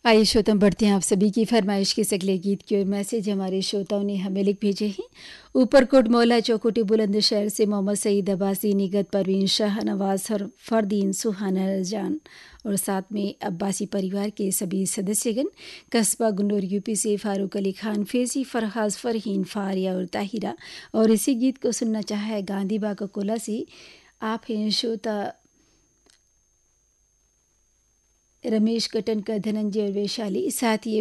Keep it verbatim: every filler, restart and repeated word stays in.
आइए श्रोता बढ़ते हैं आप सभी की फरमाइश के अगले गीत की ओर। मैसेज हमारे श्रोताओं ने हमें लिख भेजे हैं। ऊपरकोट मोहल्ला चौकोटी बुलंदशहर से मोहम्मद सईद अब्बासी, निगत परवीन शाह नवाज और फरदीन सुहाना रजान और साथ में अब्बासी परिवार के सभी सदस्यगण, कस्बा गुन्नूर यूपी से फारूक अली खान, फेजी, फरहाज, फरहीन, फारिया और ताहिरा। और इसी गीत को सुनना चाहा है गांधी बाग कोला से आप हैं श्रोता रमेश कटन का, धनंजय और वैशाली। साथ ही